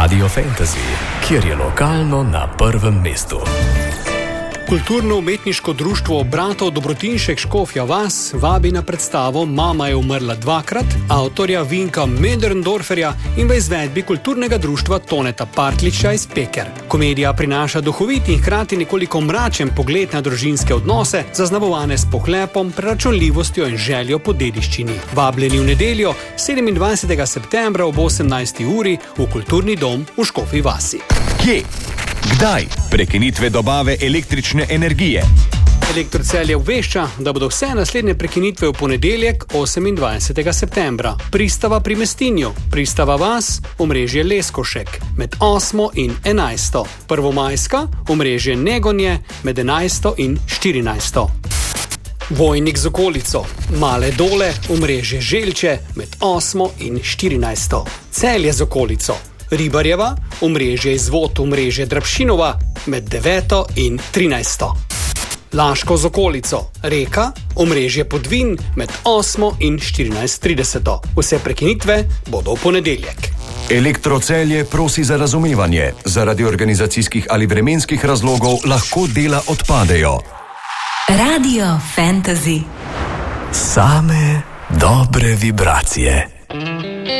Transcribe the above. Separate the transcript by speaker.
Speaker 1: Radio Fantasy, kjer je lokalno na prvem mestu.
Speaker 2: Kulturno-umetniško društvo Bratov Dobrotinšek Škofja Vas vabi na predstavo Mama je umrla dvakrat, avtorja Vinka Möderndorferja in v izvedbi kulturnega društva Toneta Partliča iz Peker. Komedija prinaša duhovit in hkrati nekoliko mračen pogled na družinske odnose, zaznamovane s pohlepom, preračunljivostjo in željo po dediščini. Vabljeni v nedeljo, 27. septembra ob 18. uri v Kulturni dom v Škofji Vasi.
Speaker 3: Kje? Kdaj? Prekinitve dobave električne energije.
Speaker 2: Elektrocelje obvešča, da bodo vse naslednje prekinitve v ponedeljek, 28. septembra. Pristava pri Mestinju, Pristava Vas, omrežje Leskošek, med 8. in 11. Prvomajska, omrežje Negonje, med 11. in 14. Vojnik z okolico, Male Dole, omrežje Želče, med 8. in 14. Celje z okolico, Ribarjeva, omrežje Izvod, omrežje Drapšinova, med 9. in 13. Laško z okolico, Reka, omrežje Podvin, med 8. in 14.30. Vse prekinitve bodo v ponedeljek.
Speaker 3: Elektrocelje prosi za razumevanje. Zaradi organizacijskih ali vremenskih razlogov lahko dela odpadejo.
Speaker 4: Radio Fantasy.
Speaker 1: Same dobre vibracije.